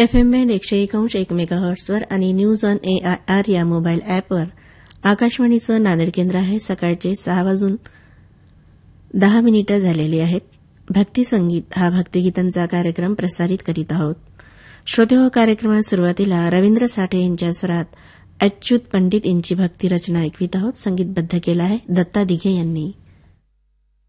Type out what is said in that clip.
FM band 101.1 मेगाहर्ट्झवर आणि news on AIR या mobile ॲपवर आकाशवाणीचं नांदेड केंद्र आहे. सकाळचे 6:10 झालेली आहेत. भक्तिसंगीत हा भक्तिगीतांचा कार्यक्रम प्रसारित करीत आहोत. श्रोतेहो, कार्यक्रमात सुरुवातीला रवींद्र साठे यांच्या स्वरात अच्युत पंडित यांची भक्तिरचना ऐकवित आहोत. संगीतबद्ध केला आहे दत्ता दिघे यांनी.